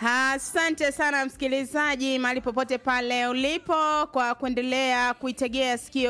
Asante sana msikilizaji mahali popote pale ulipo kwa kuendelea kuitegea sikio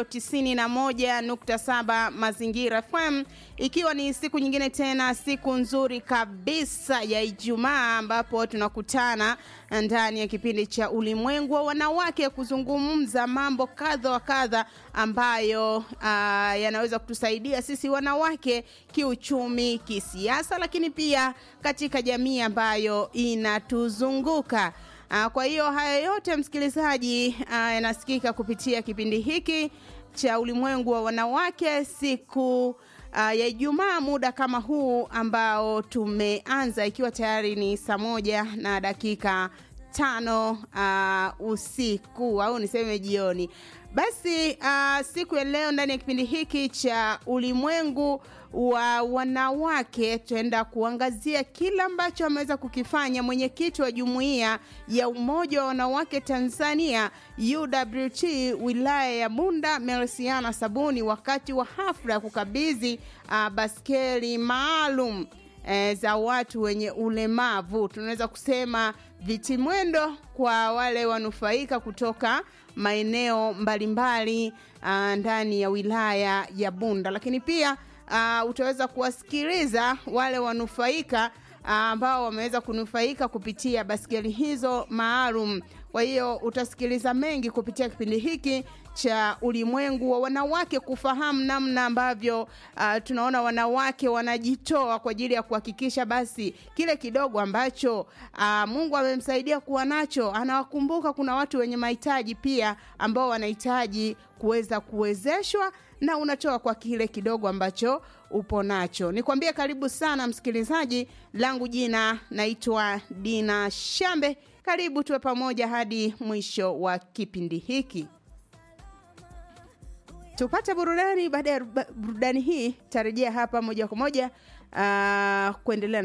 91.7 Mazingira FM, ikiwa ni siku nyingine tena, siku nzuri kabisa ya Ijumaa, ambapo tunakutana ndani ya kipindi cha Ulimwengu wa Wanawake kuzungumza mambo kadha wa kadha ambayo yanaweza kutusaidia sisi wanawake kiuchumi, kisiasa, lakini pia katika jamii ambayo inatuzunguka. Kwa hiyo haya yote msikilizaji yanasikika kupitia kipindi hiki cha Ulimwengu wa Wanawake siku ya Ijumaa, muda kama huu ambao tumeanza, ikiwa tayari ni 1:05 usiku, au niseme jioni. Basi siku ya leo ndani ya kipindi hiki cha Ulimwengu wa Wanawake tuenda kuangazia kila ambacho ameweza kukifanya mwenyekiti wa Jumuiya ya Umoja wa Wanawake Tanzania UWT wilaya ya Bunda, Merciana Sabuni, wakati wa hafla ya kukabidhi baskeli maalum za watu wenye ulemavu, tunaweza kusema vitimwendo, kwa wale wanufaika kutoka maeneo mbalimbali ndani ya wilaya ya Bunda. Lakini pia utaweza kuwasikiliza wale wanufaika ambao wameweza kunufaika kupitia baskeli hizo maalum. Kwa hiyo utasikiliza mengi kupitia kipindi hiki cha Ulimwengu wa Wanawake, kufahamu namna ambavyo tunaona wanawake wanajitoa kwa ajili ya kuhakikisha basi kile kidogo ambacho Mungu amemsaidia kuwa nacho, anawakumbuka kuna watu wenye mahitaji pia ambao wanahitaji kuweza kuwezeshwa, na unatoa kwa kile kidogo ambacho upo nacho. Nikwambie karibu sana msikilizaji, langu jina naitwa Dina Shambe. Karibu tuwe pamoja hadi mwisho wa kipindi hiki. Tupate burudani. Baada ya burudani hii tarejea hapa moja kwa moja kuendelea